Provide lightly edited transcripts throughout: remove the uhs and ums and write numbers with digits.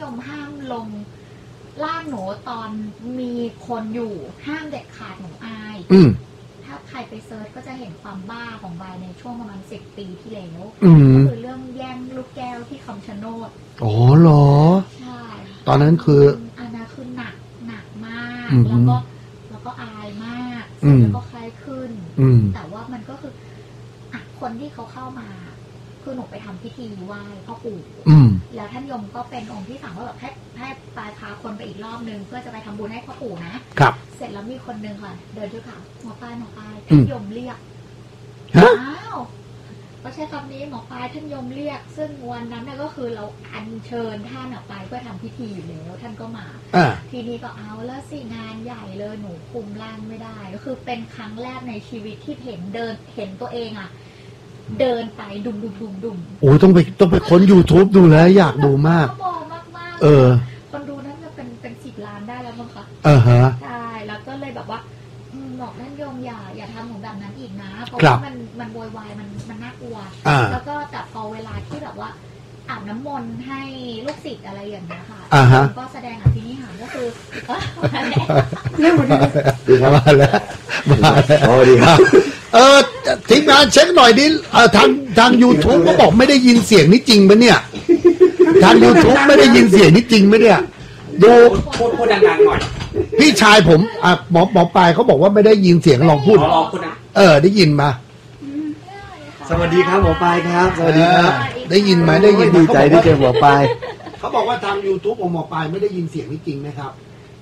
ยมห้ามลงล่างหนูตอนมีคนอยู่ห้ามเด็ดขาดหนูอายถ้าใครไปเซิร์ชก็จะเห็นความบ้าของใบในช่วงประมาณ10 ปีที่แล้วก็คือเรื่องแย่งลูกแก้วที่คำชะโนดอ๋อเหรอใช่ตอนนั้นคืออันนั้นคือหนักมากแล้วก็อายมากแล้วก็คล้ายขึ้นแต่ว่ามันก็คือคนที่เขาเข้ามาคือหนูไปทำพิธีไหว้พ่อปู่แล้วท่านยมก็เป็นองค์ที่สั่งว่าแบบให้ปลายพาคนไปอีกรอบนึงเพื่อจะไปทำบุญให้พ่อปู่นะครับเสร็จแล้วมีคนนึงค่ะเดินด้วยค่ะหมอปลายท่านยมเรียกอ้าวก็ใช้คำนี้หมอปลายท่านยมเรียกซึ่งวันนั้นก็คือเราอัญเชิญท่านไปเพื่อทำพิธีอยู่แล้วท่านก็มาทีนี้ก็เอาแล้วสิงานใหญ่เลยหนูคุมร่างไม่ได้ก็คือเป็นครั้งแรกในชีวิตที่เห็นตัวเองเดินไปดุมโอ้ต้องไปค้น YouTube ดูแล้วอยากดูมากคนดูน่าจะเป็น10 ล้านได้แล้วมั้งคะใช่แล้วก็เลยแบบว่าบอกท่านโยมอย่าทำของแบบนั้นอีกนะเพราะว่ามันโวยวายมันน่ากลัวแล้วก็แต่พอเวลาที่แบบว่าอาบน้ำมนต์ให้ลูกศิษย์อะไรอย่างเงี้ยค่ะก็แสดงอภินิหารก็คือเรื่องมาแล้วโอ้ดีครับทีมงานเช็คหน่อยดิทาง YouTube ก็บอกไม่ได้ยินเสียงนี่จริงปะเนี่ยทาง YouTube ไม่ได้ยินเสียงนี่จริงไหมเนี่ยดูพูดดังๆหน่อยพี่ชายผมหมอปลายเขาบอกว่าไม่ได้ยินเสียงลองพูดนะได้ยินมาสวัสดีครับหมอปลายครับสวัสดีครับได้ยินไหมได้ยินดีใจที่เจอหมอปลายเขาบอกว่าทาง YouTube ของหมอปลายไม่ได้ยินเสียงนี่จริงไหมครับ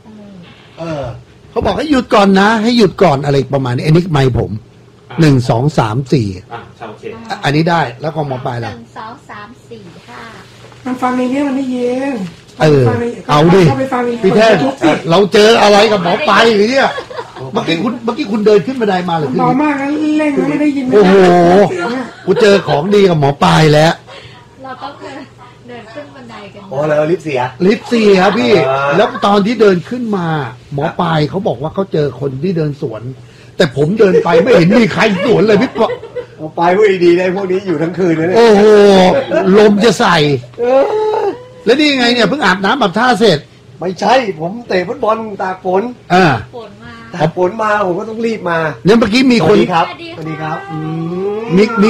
เขาบอกให้หยุดก่อนนะให้หยุดก่อนอะไรประมาณนี้อันนี้ไมค์ผม1 2 3 4อันนี้ได้แล้วของหมอปลายล่ะ 1 2 3 4ค่ะมันฟังในนี้มันไม่เย็นเอาดิพี่แท้เราเจออะไรกับหมอปลายอย่างนี้เมื่อกี้คุณเดินขึ้นบันไดมาหรือขึ้นมากนั้นเร่งไม่ได้ยินโอ้โหกูเจอของดีกับหมอปลายแล้วเราต้องเดินขึ้นบันไดกันโอ้แล้วลิฟต์เสียพี่แล้วตอนที่เดินขึ้นมาหมอปลายเขาบอกว่าเขาเจอคนที่เดินสวนแต่ผมเดินไปไม่เห็นมีใครสวนเลยพี่ปะหมอปลายพูดดีๆได้พวกนี้อยู่ทั้งคืนเลยโอ้โหลมจะใส่แล้วนี่ไงเนี่ยเพิ่งอาบน้ำอาบท่าเสร็จไม่ใช่ผมเตะฟุตบอลตากฝนตากฝนมาผมก็ต้องรีบมาเนี่ยเมื่อกี้มีคนครับสวัสดีครับมิก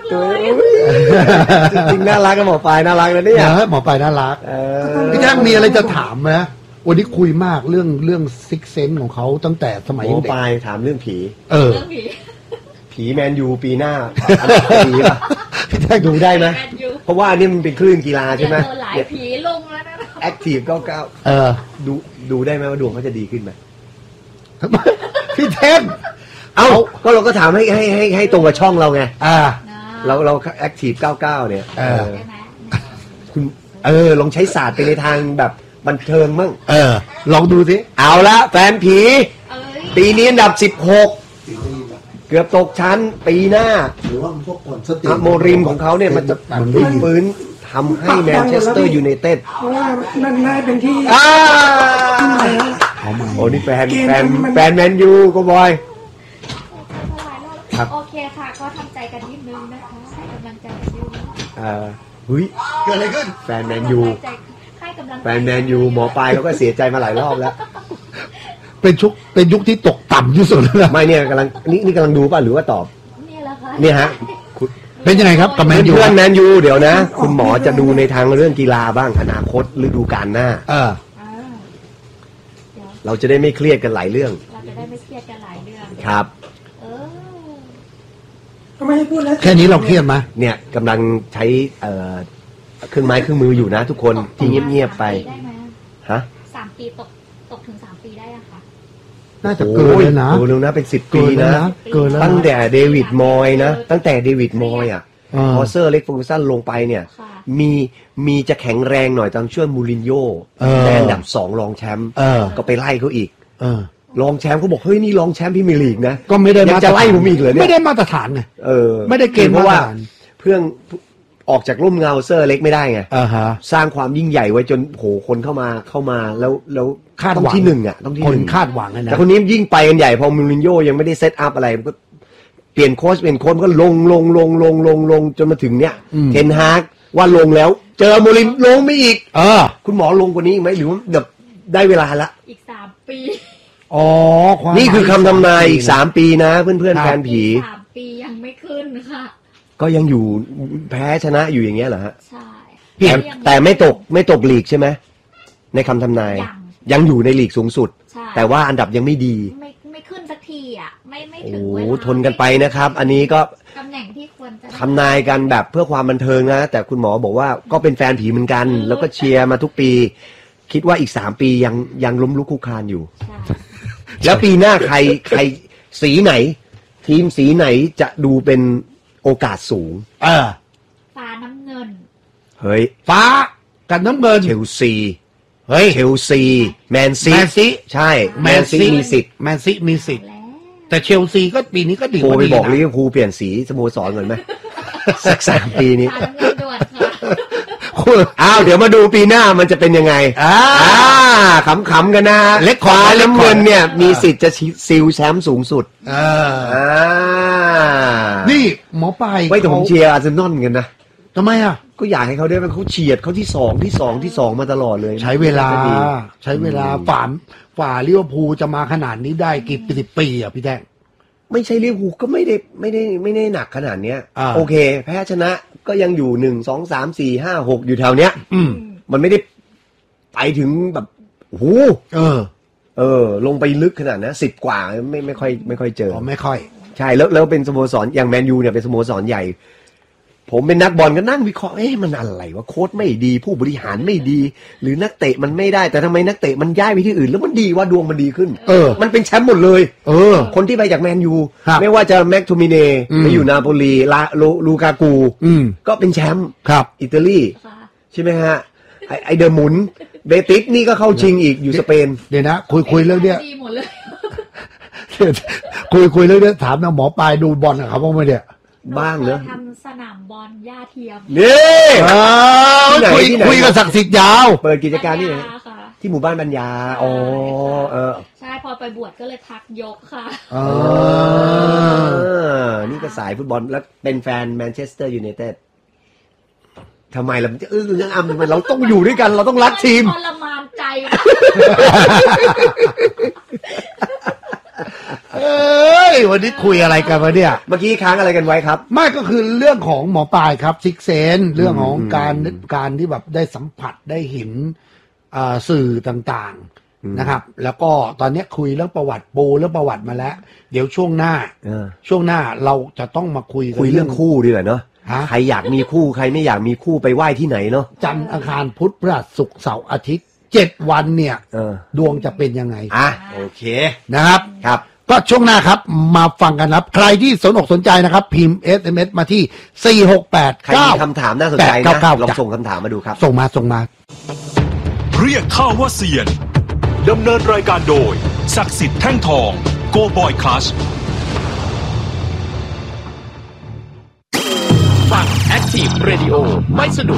จริงน่ารักกับหมอปลายน่ารักนะเนี่ยหมอปลายน่ารักพี่แจ๊คมีอะไรจะถามไหมวันนี้คุยมากเรื่องซิกเซนของเขาตั้งแต่สมัยเด็กหมอปลายถามเรื่องผีผีแมนยูปีหน้าผีป่ะพี่แจ๊คดูได้ไหมเพราะว่าอันนี้มันเป็นคลื่นกีฬาใช่ไหมหลายผีลงแล้วนะแอคทีฟ99ดูได้ไหมว่าดวงเขาจะดีขึ้นไหมพี่แจ๊คก็เราก็ถามให้ตรงกับช่องเราไงเราแอคทีฟ99เนี่ยคุณลองใช้ศาสตร์ไปในทางแบบบันเทิงมั่งลองดูสิเอาละแฟนผีปีนี้อันดับ16เกือบตกชั้นปีหน้าหรือว่าพวกคนสติโมริมของเขาเนี่ยมันจะฟื้นทำให้แมนเชสเตอร์ยูไนเต็ดเพราะว่านั่นน่าเป็นที่โอ้นี่แฟนแมนยูก็บอยโอเคค่ะก็ทำใจกันนิดนึงนะคะให้กำลังใจกันด้วยเฮ้ยเกิดอะไรขึ้นแฟนแมนยูหมอปลายเขาก็เสียใจมาหลายรอบแล้วเป็นยุคที่ตกต่ำที่สุดแล้วไม่เนี่ยกำลังนี่กำลังดูป่ะหรือว่าตอบนี่แหละค่ะเนี่ยฮะเป็นยังไงครับกับแมนยูเพื่อนแมนยูเดี๋ยวนะคุณหมอจะดูในทางเรื่องกีฬาบ้างอนาคตฤดูกาลหน้าเราจะได้ไม่เครียดกันหลายเรื่องครับไม่ให้พูดแล้วแค่นี้เราเครียดไหมเนี่ยกำลังใช้เครื่องไม้เครื่องมืออยู่นะทุกคนที่เงียบๆไปฮะ 3 ปีตกถึง3 ปีได้อะค่ะน่าจะเกินเลยนะเกินแล้วนะเป็น10 ปีนะตั้งแต่เดวิดมอยนะตั้งแต่เดวิดมอยพอเซอร์เล็กเฟอร์กูสันลงไปเนี่ยมีจะแข็งแรงหน่อยตอนช่วงมูรินโญ่แต่อันดับ2รองแชมป์ก็ไปไล่เขาอีกรองแชมป์เขาบอกเฮ้ยนี่รองแชมป์พรีเมียร์ลีกนะก็ไม่ได้มาจะไล่ผมอีกเลยเนี่ยไม่ได้มาตรฐานไงไม่ได้เกณฑ์เพราะว่าเพื่อนออกจากร่มเงาเซอร์เล็กไม่ได้ไงสร้างความยิ่งใหญ่ไว้จนโหคนเข้ามาแล้วคาดหวังที่1อ่ะต้องที่คนคาดหวังนะแต่คนนี้ยิ่งไปกันใหญ่พอมูรินโญ่ยังไม่ได้เซตอัพอะไรก็เปลี่ยนโค้ชก็ลงจนมาถึงเนี้ยเทนฮากว่าลงแล้วเจอโมลินลงไม่อีก คุณหมอลงกว่านี้อีกไหมหรือว่าแบบได้เวลาละอีก3 ปีอ๋อความนี่คือคำทำนายอีก3 ปีนะเพื่อนๆแฟนผี 3 ปียังไม่ขึ้นค่ะก็ยังอยู่แพ้ชนะอยู่อย่างเงี้ยเหรอฮะใช่แต่ไม่ตกลีกใช่ไหมในคำทำนายยังอยู่ในลีกสูงสุดแต่ว่าอันดับยังไม่ดีไม่ขึ้นสักทีอ่ะไม่ถึงโอ้เวลาทนกันไปนะครับ อันนี้ก็ตำแหน่งที่ควรจะทำนายกันแบบเพื่อความบันเทิงนะแต่คุณหมอบอกว่าก็เป็นแฟนผีเหมือนกัน แล้วก็เชียร์มาทุกปี คิดว่าอีก3 ปียังล้มลุกคลุกคลานอยู่แล้วปีหน้าใครสีไหน ทีมสีไหนจะดูเป็นโอกาสสูงฟ้าน้ำเงินเฮ้ยฟ้ากับน้ำเงินเชลซีเฮ้ยเชลซีแมนซีใช่แมนซีมีสิทธิ์แต่เชลซีก็ปีนี้ก็ดีโทรไปบอกลิเวอร์พูลเปลี่ยนสีสโมสรก่อนไหมสัก3 ปีนี้อ้าวเดี๋ยวมาดูปีหน้ามันจะเป็นยังไงขำๆกันนะเล็กขวาน้ำเงินเนี่ยมีสิทธิ์จะซิลแชมป์สูงสุดนี่หมอปลายไว้แต่ผมเชียร์อาร์เซนอลกันนะทำไมอ่ะก็อยากให้เขาได้เป็นเขาเฉียดเขาที่2มาตลอดเลยใช้เวลาฝ่าลิเวอร์พูลจะมาขนาดนี้ได้กี่10 ปีอ่ะพี่แท่งไม่ใช่ลิเวอร์พูลก็ไม่ได้หนักขนาดเนี้ยโอเคแพ้ชนะก็ยังอยู่1 2 3 4 5 6อยู่แถวเนี้ยมันไม่ได้ไปถึงแบบโอ้โหลงไปลึกขนาดนะ10 กว่าไม่ค่อยเจอไม่ค่อยใช่แล้วเป็นสโมสรอย่างแมนยูเนี่ยเป็นสโมสรใหญ่ผมเป็นนักบอลก็นั่งวิเคราะห์มันอะไรวะโค้ชไม่ดีผู้บริหารไม่ดีหรือนักเตะมันไม่ได้แต่ทำไมนักเตะมันย้ายไปที่อื่นแล้วมันดีว่าดวงมันดีขึ้นมันเป็นแชมป์หมดเลยคนที่ไปจากแมนยูไม่ว่าจะแม็กโทมิเน่ไปอยู่นาโปลีลูกากูก็เป็นแชมป์อิตาลีใช่ไหมฮะไอเดอร์มุนเบติสนี่ก็เข้าชิงอีกอยู่สเปนเดี๋ยวนะคุยเรื่องเนี้ยคุยเรื่องเนี้ยถามหมอปลายดูบอลครับว่าไม่เนี่ยบ้างเนอะทำสนามบอลหญ้าเทียมนี่คุยกับศักดิ์สิทธิ์ยาวเปิดกิจการที่ไหนที่หมู่บ้านบรรยาใช่พอไปบวชก็เลยพักยกค่ะนี่ก็สายฟุตบอลแล้วเป็นแฟนแมนเชสเตอร์ยูไนเต็ดทำไมเราจะยังทำไมเราต้องอยู่ด้วยกันเราต้องรักทีมทรมานใจวันนี้คุยอะไรกันวะเนี่ยเมื่อกี้ค้างอะไรกันไว้ครับไม่ก็คือเรื่องของหมอปลายครับซิกเซนเรื่องของการที่แบบได้สัมผัสได้เห็นสื่อต่างๆนะครับแล้วก็ตอนนี้คุยเรื่องประวัติปูเรื่องประวัติมาแล้วเดี๋ยวช่วงหน้าเราจะต้องมาคุยเรื่องคู่ดีกว่าเนาะใครอยากมีคู่ใครไม่อยากมีคู่ไปไหว้ที่ไหนเนาะจันทร์อังคารพุธพฤหัสศุกร์เสาร์อาทิตย์7 วันเนี่ยดวงจะเป็นยังไงโอเคนะครับก็ช่วงหน้าครับมาฟังกันครับใครที่สนอกสนใจนะครับพิมพ์ SMS มาที่468 ใครมีคำถามน่าสนใจนะลองส่งคำถามมาดูครับส่งมาเรียกข้าว่าเซียนดำเนินรายการโดยศักดิ์สิทธิ์แท่งทองโกบอยคลัชฟัง Active Radio ไม่สนุก